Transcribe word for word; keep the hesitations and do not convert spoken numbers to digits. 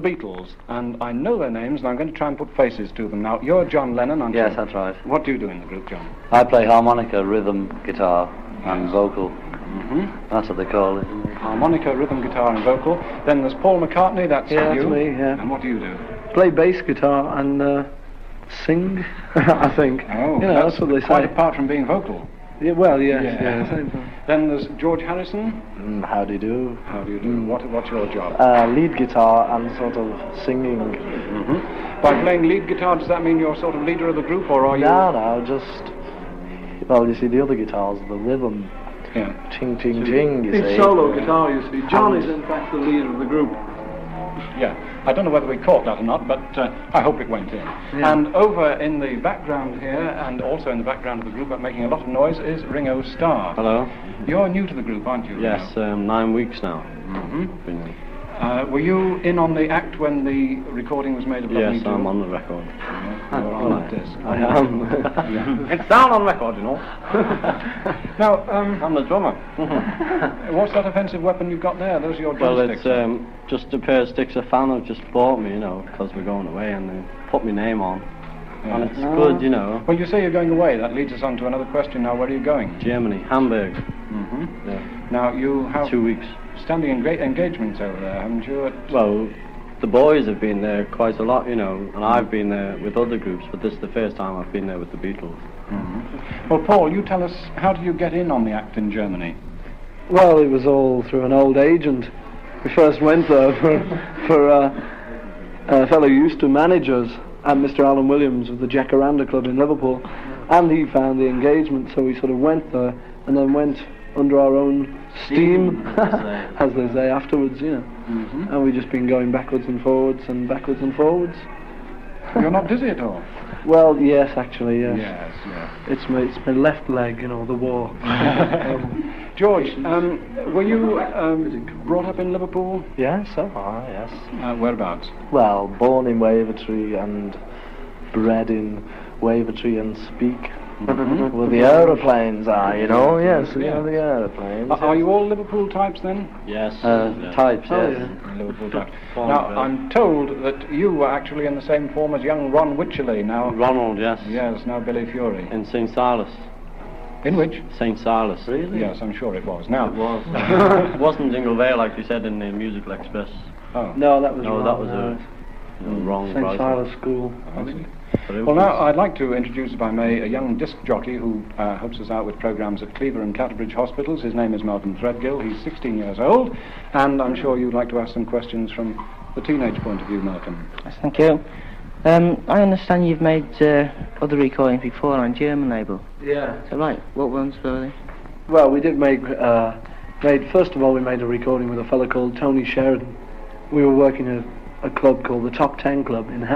Beatles, and I know their names, and I'm going to try and put faces to them. Now, you're John Lennon, aren't you? Yes, that's right. What do you do in the group, John? I play harmonica, rhythm, guitar, and vocal. Mm-hmm. That's what they call it. Harmonica, rhythm, guitar, and vocal. Then there's Paul McCartney, that's Yeah, you. that's me, yeah. And what do you do? Play bass guitar and uh, sing, I think. Oh, you know, that's, that's what they quite say. apart from being vocal. Yeah, well, yes, Yeah. yeah. same thing. Then there's George Harrison. Mm, how do you do? How do you do? What, what's your job? Uh, lead guitar and sort of singing. Mm-hmm. By playing lead guitar, does that mean you're sort of leader of the group, or are you... No, no, just... Well, you see, the other guitars, the rhythm. Yeah. Ching, ching, ching, you see. It's solo guitar, you see. John is, in fact, the leader of the group. Yeah. I don't know whether we caught that or not, but uh, I hope it went in. Yeah. And over in the background here, and also in the background of the group, but making a lot of noise, is Ringo Starr. Hello. You're new to the group, aren't you? Yes, Ringo? um, nine weeks now. Mm-hmm. Been- Uh, were you in on the act when the recording was made of Love Me Yes, Do? I'm on the record. Yeah, you're on like this. I am. Yeah. It's down on record, you know. Now, um, I'm the drummer. what's that offensive weapon you've got there? Those are your Well, drumsticks. it's um, just a pair of sticks a fan have just bought me, you know, because we're going away, and they put my name on. Yeah. And it's good, you know. Well, you say you're going away. That leads us on to another question now. Where are you going? Germany, Hamburg. Mm-hmm. Yeah. Now, you have Two weeks. standing in great engagements over there, haven't you? At, Well, the boys have been there quite a lot, you know, and I've been there with other groups, but this is the first time I've been there with the Beatles. Mhm. Well, Paul, you tell us, how did you get in on the act in Germany? Well, it was all through an old agent. We first went there for, for uh, a fellow who used to manage us, and Mister Alan Williams of the Jacaranda Club in Liverpool, and he found the engagement, so we sort of went there, and then went under our own steam, as they say, afterwards, you know. Mm-hmm. And we've just been going backwards and forwards and backwards and forwards. You're not dizzy at all? Well, yes, actually, yes. Yes, yes. It's my, it's my left leg, you know, the war. George, um, were you um, brought up in Liverpool? Yes, so far, yes. Uh, whereabouts? Well, born in Wavertree and bred in Wavertree and speak. Mhm. Well, the aeroplanes are, you know, yes, you Yeah. know, the aeroplanes. Are, are you all Liverpool types then? Yes. Uh, yeah. types, Oh, yes. yeah. Liverpool types. Born Now, bred. I'm told that you were actually in the same form as young Ron Wycherley, now... Ronald, yes. Yes, now Billy Fury. In Saint Silas. In which? Saint Silas. Really? Yes, I'm sure it was. Now... It was. It wasn't Jingle Vale like you said in the Musical Express. Oh. No, that was No, wrong. that was no. a you know, wrong Saint price. Silas School. Okay. But it Well, was- now I'd like to introduce, if I may, a young disc jockey who uh, helps us out with programmes at Cleaver and Catterbridge Hospitals. His name is Malcolm Threadgill. He's sixteen years old, and I'm sure you'd like to ask some questions from the teenage point of view, Malcolm. Yes, thank you. Um, I understand you've made uh, other recordings before on German label. Yeah. So right, what ones were they? Well, we did make, uh, made, first of all, we made a recording with a fellow called Tony Sheridan. We were working at a club called the Top Ten Club in